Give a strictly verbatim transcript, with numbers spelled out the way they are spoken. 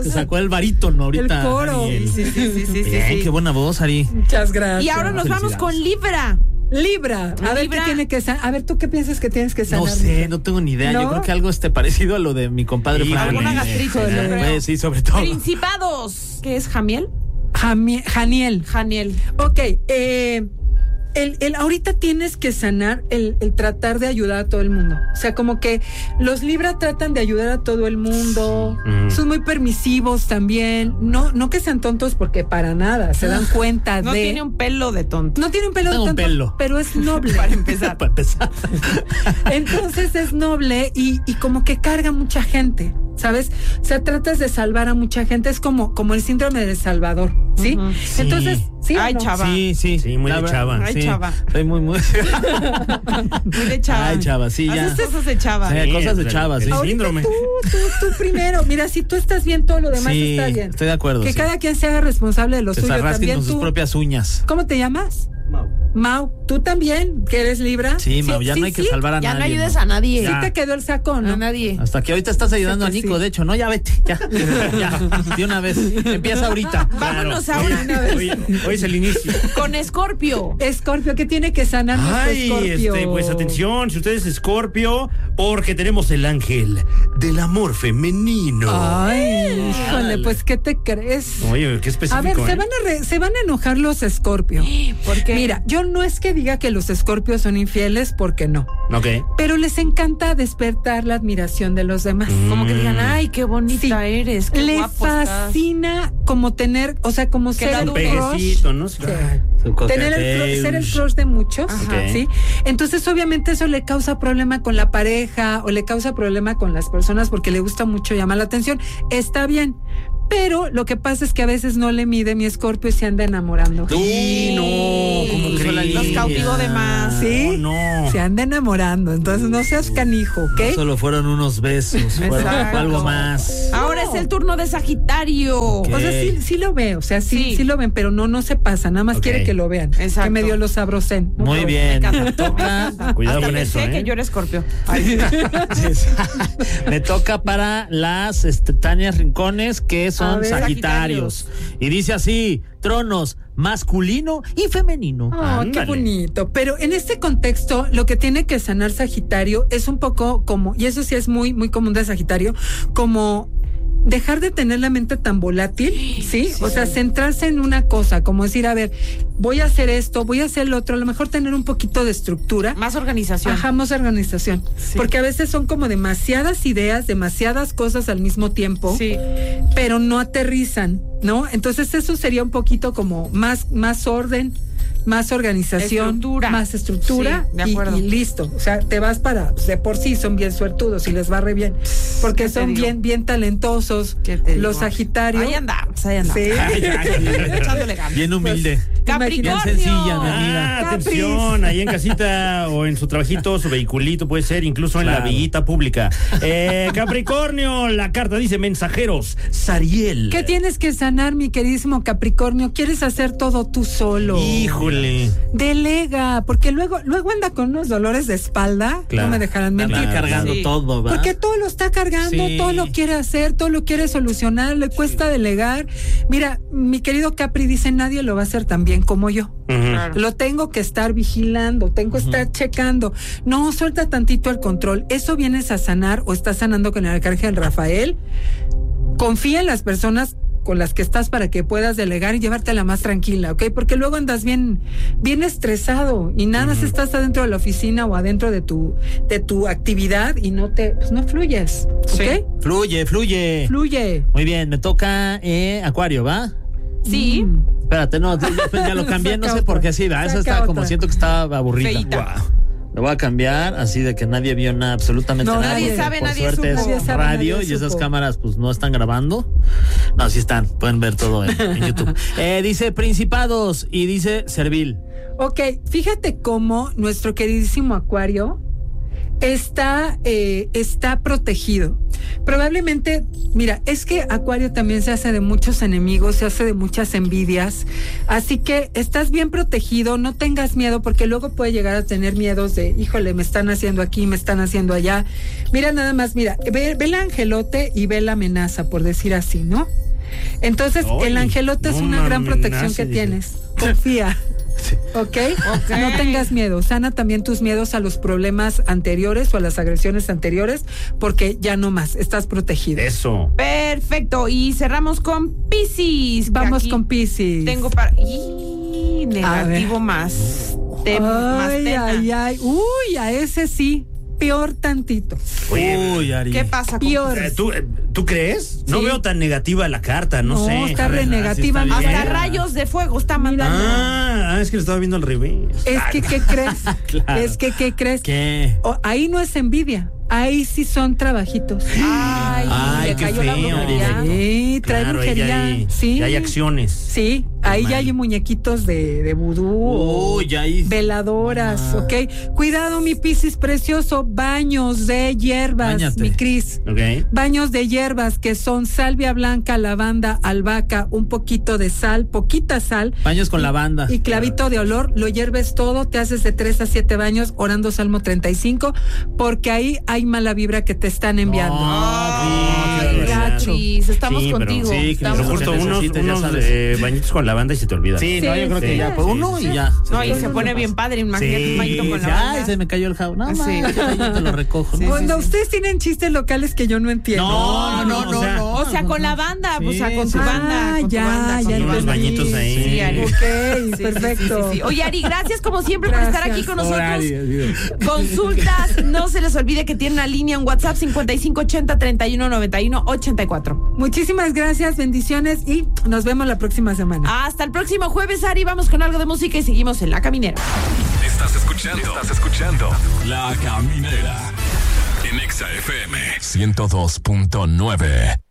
Te sacó el barítono ahorita. El coro. Ariel. Sí, sí, sí, sí, Bien, sí, sí. qué buena voz, Ari. Muchas gracias. Y ahora nos vamos con Libra. Libra. A ver Libra. qué tiene que sanar. A ver, ¿tú qué piensas que tienes que sanar? No sé, no tengo ni idea. ¿No? Yo creo que algo esté parecido a lo de mi compadre Sí, Frank. Alguna gastritis, yo creo. Pues, sí, sobre todo. Principados. ¿Qué es Jamiel? Jamie- Janiel. Janiel. Ok, eh, el, el, ahorita tienes que sanar el, el tratar de ayudar a todo el mundo. O sea, como que los Libra tratan de ayudar a todo el mundo, Mm. son muy permisivos también. No, no que sean tontos porque para nada, se dan cuenta No de... tiene un pelo de tonto. No tiene un pelo Tengo un tonto, pelo. pero es noble. Para empezar. Para empezar. Entonces es noble y, y como que carga mucha gente, ¿sabes? O sea, tratas de salvar a mucha gente, es como, como el síndrome del Salvador, ¿sí? Ujú. Sí. Entonces, ¿sí o Ay, no? chava. Sí, sí. Sí, muy La de verdad, chava. Ay, sí. chava. Soy muy, muy. Muy de chava. Ay, chava, sí, ya. Haces cosas de chava. Sí, Sí, cosas de el- chavas, el sí. Ahorita síndrome. tú, tú, tú primero. Mira, si tú estás bien, todo lo demás Sí, está bien. estoy de acuerdo. Que sí. cada quien se haga responsable de lo Que se suyo rasquen también. con sus Tú, propias uñas. ¿cómo te llamas? Mau, tú también, que eres Libra. Sí, Mau, ya no hay que sí. salvar a Ya no nadie. ayudes ¿no? a nadie. Sí Ya. te quedó el saco, ¿no? A nadie. Hasta que ahorita estás ayudando a Sé que Nico, sí. de hecho, no, ya vete, ya. Ya, de una vez. Empieza ahorita. Vámonos Claro. ahora Hoy, hoy- hoy es el inicio. con Escorpio. Escorpio, ¿qué tiene que sanar nuestro Ay, Escorpio? este, pues atención, si usted es Escorpio, porque tenemos el ángel del amor femenino. Ay, híjole, pues ¿qué te crees? Oye, qué específico. A ver, se ¿eh? van a, re- se van a enojar los Escorpio. ¿Por qué? Mira, yo no es que diga que los Escorpios son infieles, porque no. Ok. Pero les encanta despertar la admiración de los demás. Como que digan, ay, qué bonita Sí. eres, qué Le guapo estás. fascina como tener, o sea, como Que ser la el Un dudes. crush. peguecito, ¿no? Sí. Su Tener el crush, ser el crush de muchos, Ajá. ¿sí? Entonces, obviamente, eso le causa problema con la pareja o le causa problema con las personas porque le gusta mucho llamar la atención. Está bien, pero lo que pasa es que a veces no le mide mi Escorpio y se anda enamorando. Sí, no, ¿cómo Hizo la crees? Los cautivo de más. ¿Sí? No, no. Se anda enamorando, entonces no seas canijo, ¿ok? No solo fueron unos besos, fueron Exacto. algo más. Ahora es el turno de Sagitario. Ok. O sea, sí, sí lo ve, o sea, sí, Sí. sí lo ven, pero no, no se pasa, nada más Ok. quiere que lo vean. Exacto. Que medio lo sabrocen. Muy bien. Me Me encanta. toca. Cuidado Hasta con pensé eso, ¿eh? que yo era Escorpio. Me toca para las este, Tania Rincones, que A son ver. Sagitarios. Y dice así: tronos masculino y femenino. Oh, qué Ándale. bonito. Pero en este contexto, lo que tiene que sanar Sagitario es un poco como, y eso sí es muy, muy común de Sagitario, como dejar de tener la mente tan volátil, ¿sí? O sea, centrarse en una cosa, como decir, a ver, voy a hacer esto, voy a hacer lo otro, a lo mejor tener un poquito de estructura. Más organización. Ajá, más organización. Sí. Porque a veces son como demasiadas ideas, demasiadas cosas al mismo tiempo, Sí. pero no aterrizan, ¿no? Entonces eso sería un poquito como más, más orden, más organización, Estructura. más estructura Sí, de y, acuerdo. y listo. O sea, te vas para, pues, de por sí son bien suertudos y les va re bien, porque ¿Qué te son digo? bien, bien talentosos. ¿Qué te Los digo? Sagitarios. Ahí andamos, ahí andamos. Sí. Ay, ay, ay. Echándole ganas. Bien humilde. Capricornio. Bien sencilla, mi amiga. Ah, Capris. atención, ahí en casita o en su trabajito, su vehiculito, puede ser incluso en la Claro. villita pública. Eh, Capricornio, la carta dice mensajeros, Sariel. ¿Qué tienes que sanar, mi queridísimo Capricornio? ¿Quieres hacer todo tú solo? Híjole. Delega, porque luego, luego anda con unos dolores de espalda, Claro. no me dejarán mentir. Anda Claro, cargando sí. todo, ¿va? Porque todo lo está cargando, Sí. todo lo quiere hacer, todo lo quiere solucionar, le cuesta delegar. Mira, mi querido Capri dice, nadie lo va a hacer tan bien como yo. Ujú. Claro. Lo tengo que estar vigilando, tengo que estar checando. No, suelta tantito el control. Eso vienes a sanar o estás sanando con el arcángel Rafael. Confía en las personas con las que estás para que puedas delegar y llevártela más tranquila, ¿ok? Porque luego andas bien, bien estresado y nada más Ujú. estás adentro de la oficina o adentro de tu, de tu actividad y no te, pues no fluyes, ¿ok? Sí. Fluye, fluye. Fluye. Muy bien, me toca eh, Acuario, ¿va? Sí. Mm. Espérate, no, ya, ya lo cambié, no Saca sé por otra. qué sí, ¿va? Esa Saca está como otra. siento que estaba aburrida. Feíta. Guau. Lo voy a cambiar así de que nadie vio nada, absolutamente No, nadie. nadie sabe, Por nadie suerte supo. es Nadie sabe, radio nadie y esas supo. cámaras pues no están grabando. No, sí están, pueden ver todo en, en YouTube. Eh, dice Principados y dice Servil. Ok, fíjate cómo nuestro queridísimo Acuario está, eh, está protegido. Probablemente, mira, es que Acuario también se hace de muchos enemigos, se hace de muchas envidias, así que estás bien protegido, no tengas miedo, porque luego puede llegar a tener miedos de, híjole, me están haciendo aquí, me están haciendo allá. Mira nada más, mira, ve, ve el angelote y ve la amenaza, por decir así, ¿no? Entonces, Oy, el angelote es no una gran amenace, protección que dice. tienes. Confía. Sí. ¿Okay? ¿ok? No tengas miedo. Sana también tus miedos a los problemas anteriores o a las agresiones anteriores, porque ya no más. Estás protegido. Eso. Perfecto. Y cerramos con Piscis. que Vamos aquí con Piscis. Tengo para. ¡Y! Negativo más. Te, más Ay, teta. ay, ay. Uy, a ese sí. Peor tantito. Oye, Uy, Ari. ¿Qué pasa con Peor. eh, ¿tú, eh, ¿tú crees? No Sí. veo tan negativa la carta, no, No, sé. está A re ver, negativa, así está Hasta bien. rayos de fuego está mandando. Ah, ah, es que lo estaba viendo al revés. Es que, ¿qué crees? Claro. Es que, ¿qué crees? ¿Qué? O- ahí no es envidia. Ahí sí son trabajitos. Ay, Ay, le qué cayó la feo. brujería. Sí, trae Claro, ahí ya brujería. hay, Sí. ya hay acciones. Sí, Qué ahí mal. ya hay muñequitos de, de vudú. Uy, ya ahí. Veladoras, Ah. ¿ok? Cuidado, mi Piscis precioso, baños de hierbas, Báñate. mi Cris. ¿Ok? Baños de hierbas que son salvia blanca, lavanda, albahaca, un poquito de sal, poquita sal Baños con lavanda. y clavito de olor. Lo hierves todo, te haces de tres a siete baños orando Salmo treinta y cinco, porque ahí hay mala vibra que te están enviando. No, Ay, qué gacho. Cris, estamos Sí, pero- contigo. sí, que Estamos Pero Lo que justo unos, necesites, ya unos sabes. eh, bañitos con lavanda y se te olvida. Sí, no, yo creo Sí, que ya. Pues sí, uno sí, y sí. ya. No, y Sí, se no pone me bien pasa. padre, imagínate un bañito con ya, lavanda. y se me cayó el jabón. No, Sí. man, yo te lo recojo. Sí, ¿no? Cuando ustedes tienen chistes locales que yo no entiendo. No, no, no, o sea- no. O sea, con la banda, o sea, con tu sí. banda. Ah, con tu ya, banda, con ya tu unos banda. bañitos ahí. Sí, Ari. Ok, Sí, sí, perfecto. sí, sí, sí. Oye, Ari, gracias como siempre por estar Gracias. aquí con nosotros. Ari, así. Consultas, no se les olvide que tiene una línea en WhatsApp cincuenta y cinco ochenta treinta y uno noventa y uno ochenta y cuatro. Muchísimas gracias, bendiciones y nos vemos la próxima semana. Hasta el próximo jueves, Ari, vamos con algo de música y seguimos en La Caminera. Estás escuchando, estás escuchando La Caminera en Exa F M ciento dos punto nueve.